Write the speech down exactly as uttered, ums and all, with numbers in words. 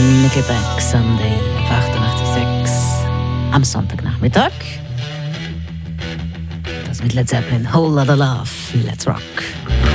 Nickelback Sunday auf achtundachtzig Komma sechs am Sonntagnachmittag. Das mit Led Zeppelin, Whole Lotta Love, Let's Rock.